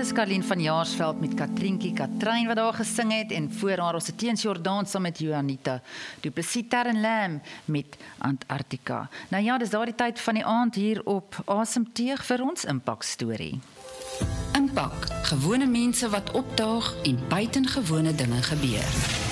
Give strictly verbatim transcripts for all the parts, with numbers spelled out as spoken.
is Karlien van Jaarsveld met Katrienkie Katrein wat daar gesing het en voor haar ons Teens Jordaan saam met Johanita Du Plessis Terren Lam met Antarctica. Nou ja, dis daardie tyd van die aand hier op Asemteug vir ons Impak storie. Impak, gewone mense wat opdaag en buitengewone dinge gebeur.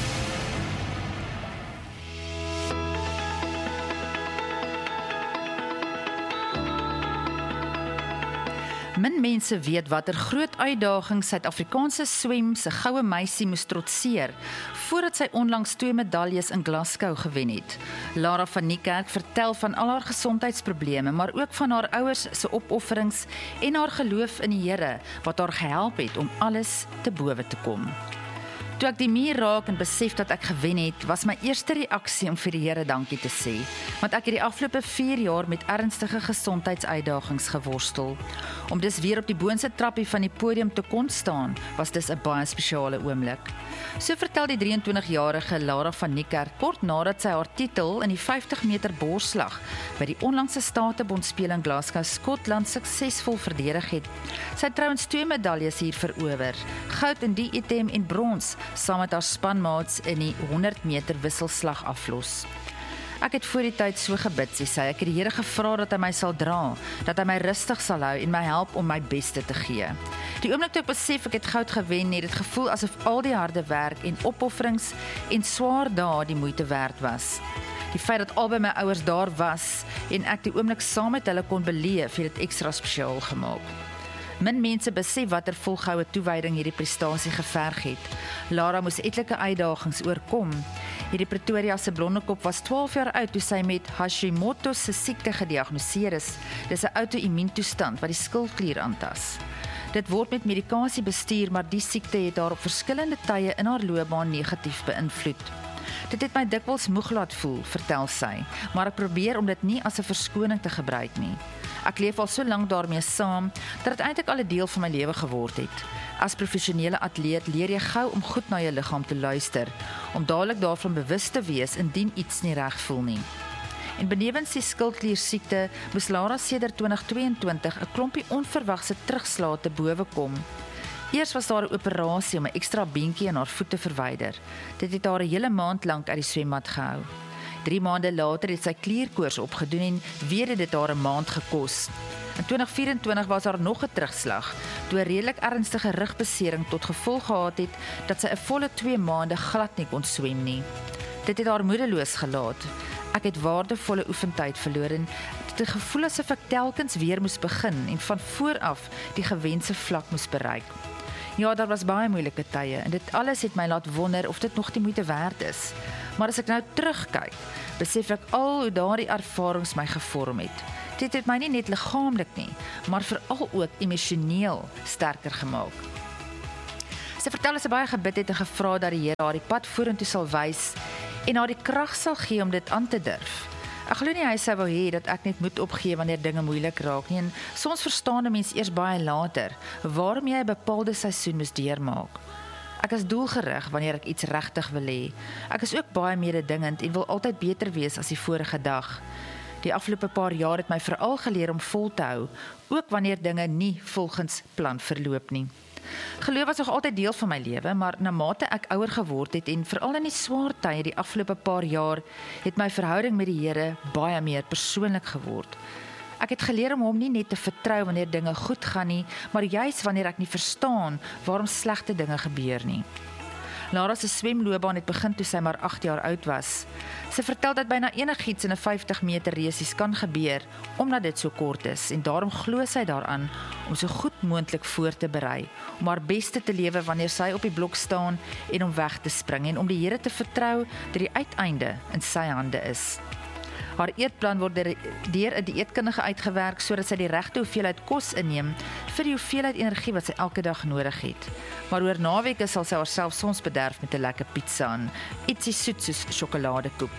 Min mense weet watter groot uitdaging Suid-Afrikaanse swem se goue meisie moes trotseer voordat sy onlangs twee medaljes in Glasgow gewen het. Lara van Niekerk vertel van al haar gesondheidsprobleme, maar ook van haar ouers se opofferings en haar geloof in die Here wat haar gehelp het om alles te bowe te kom. Toe ek die muur raak en besef dat ek gewen het, was my eerste reaksie om vir die Here dankie te sê, want ek het die afgelope vier jaar met ernstige gesondheidsuitdagings geworstel. Om dus weer op die boonste trappie van die podium te kon staan, was dis 'n baie spesiale oomblik. So vertel die drieëntwintigjarige Lara van Niekerk kort nadat sy haar titel in die vyftig meter borsslag by die onlangse Statebondspele in Glasgow, Skotland suksesvol verdedig het. Sy het trouwens twee medaljes hier verower, goud in die item en brons, saam met haar spanmaats in die honderd meter wisselslag aflos. Ek het voor die tyd so gebid, sê sy, ek het die Here gevra dat hy my sal dra, dat hy my rustig sal hou en my help om my beste te gee. Die oomblik toe ek besef ek het goud gewen, het dit gevoel asof al die harde werk en opofferings en swaar dae die moeite werd was. Die feit dat albei my ouers daar was en ek die oomblik saam met hulle kon beleef, het dit ekstra spesiaal gemaak. Min mense besef watter volgehoue toewyding hierdie prestasie geverg het. Lara moes etlike uitdagings oorkom. Hierdie Pretoria se blondekop was twaalf jaar oud toe sy met Hashimoto se siekte gediagnoseer is. Dis 'n outo-immuuntoestand wat die skildklier aantas. Dit word met medikasie bestuur, maar die siekte het haar op verskillende tye in haar loopbaan negatief beïnvloed. Dit het my dikwels moeg laat voel, vertel sy, maar ek probeer om dit nie as 'n verskoning te gebruik nie. Ek leef al so lank daarmee saam, dat dit eintlik al 'n deel van my lewe geword het. As professionele atleet leer jy gou om goed na jou liggaam te luister, om dadelik daarvan bewus te wees indien iets nie reg voel nie. En benewens die skildkliersiekte moes Lara sedert twintig tweeëntwintig 'n klompie onverwagse terugslae te bowe kom. Eers was daar 'n operasie om 'n ekstra beentjie in haar voet te verwyder. Dit het haar 'n hele maand lank uit die swemmat gehou. Drie maande later het sy klierkoors opgedoen en weer het dit haar 'n maand gekos. In twintig vyf-en-twintig was daar nog 'n terugslag, toe 'n redelik ernstige rugbesering tot gevolg gehad het dat sy 'n volle twee maande glad nie kon swem nie. Dit het haar moedeloos gelaat. Ek het waardevolle oefentyd verloor en het die gevoel asof ek telkens weer moes begin en van voor af die gewenste vlak moes bereik. Ja, daar was baie moeilike tye en dit alles het my laat wonder of dit nog die moeite werd is. Maar as ek nou terugkyk, besef ek al hoe daardie ervarings my gevorm het. Dit het my nie net liggaamlik nie, maar veral ook emosioneel sterker gemaak. Sy vertel as sy baie gebid het en gevra dat die Here haar die pad vorentoe sal wys en haar die krag sal gee om dit aan te durf. Ek glo nie hy sou wou hê dat ek net moet opgee wanneer dinge moeilik raak nie, en soms verstaan 'n mens eers baie later waarom jy 'n bepaalde seisoen moes deurmaak. Ek is doelgerig wanneer ek iets regtig wil hê. Ek is ook baie mededingend en wil altyd beter wees as die vorige dag. Die afgelope paar jaar het my veral geleer om vol te hou, ook wanneer dinge nie volgens plan verloop nie. Geloof was nog altyd deel van my lewe, maar na mate ek ouer geword het en veral in die swaar tye die afgelope paar jaar, het my verhouding met die Here baie meer persoonlik geword. Ek het geleer om hom nie net te vertrou wanneer dinge goed gaan nie, maar juis wanneer ek nie verstaan waarom slegte dinge gebeur nie. Lara se swemloopbaan het begin toe sy maar agt jaar oud was. Sy vertel dat byna enigiets in 'n vyftig meter resies kan gebeur, omdat dit so kort is, en daarom glo sy daaraan om so goed moontlik voor te berei, om haar beste te lewe wanneer sy op die blok staan en om weg te spring, en om die Here te vertrou dat die uiteinde in sy hande is. Haar eetplan word deur 'n dieetkundige uitgewerk sodat sy die regte hoeveelheid kos inneem vir die hoeveelheid energie wat sy elke dag nodig het. Maar oor naweke sal sy haarself soms bederf met 'n lekker pizza en ietsie soet soos sjokoladekoek.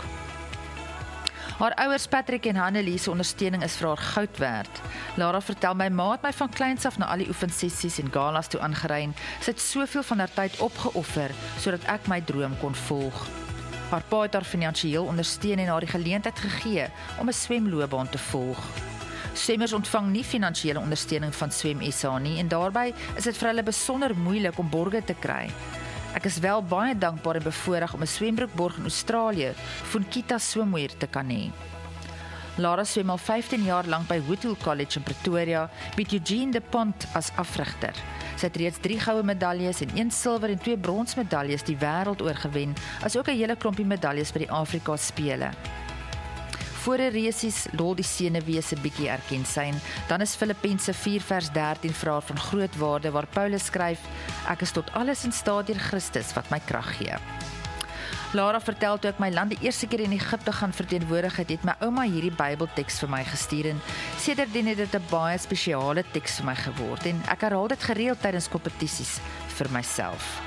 Haar ouers Patrick en Hannelie se ondersteuning is vir haar goud werd. Lara vertel my ma het my van kleins af na al die oefensessies en galas toe aangery. Sy het soveel van haar tyd opgeoffer sodat ek my droom kon volg. Haar pa het haar finansiëel ondersteun en haar die geleentheid gegee om 'n swemloopbaan te volg. Swemmers ontvang nie finansiële ondersteuning van Swem S A nie en daarbey is dit vir hulle besonder moeilik om borge te kry. Ek is wel baie dankbaar en bevoorreg om 'n swembroekborg in Australië, Funkita Swimwear, te kan hê. Lara swem al vyftien jaar lank by Woodhull College in Pretoria met Eugene de Pont as afrigter. Sy het reeds drie goue medaljes en een silwer en twee bronsmedaljes die wêreld oor gewen, as ook 'n hele klompie medaljes by die Afrika Spele. Voor die resies lol die senuwese bietjie erken sy, dan is Filippense vier vers dertien vir haar van groot waarde waar Paulus skryf, ek is tot alles in staat deur Christus wat my krag gee. Lara vertel toe ek my land die eerste keer in Egipte gaan verteenwoordig het, het my ouma hierdie Bybelteks vir my gestuur en sedertdien het dit 'n baie spesiale teks vir my geword en ek herhaal dit gereeld tydens kompetisies vir myself.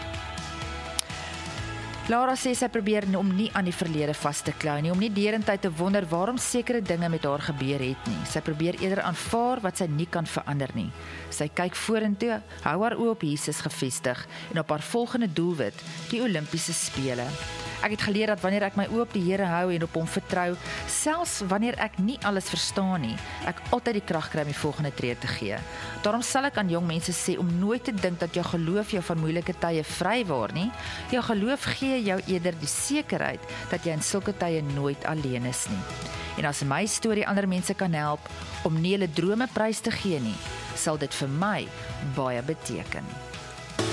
Lara sê sy probeer om nie aan die verlede vas te klou nie, om nie derentyd te wonder waarom sekere dinge met haar gebeur het nie. Sy probeer eerder aanvaar wat sy nie kan verander nie. Sy kyk vorentoe, hou haar oë op Jesus gefestig en op haar volgende doelwit, die Olimpiese Spele. Ek het geleer dat wanneer ek my oë op die Here hou en op hom vertrou, selfs wanneer ek nie alles verstaan nie, ek altyd die krag kry om die volgende tree te gee. Daarom sal ek aan jong mense sê om nooit te dink dat jou geloof jou van moeilike tye vrywaar nie. Jou geloof gee jou eerder die sekerheid dat jy in sulke tye nooit alleen is nie. En as my storie ander mense kan help om nie hulle drome prys te gee nie, sal dit vir my baie beteken.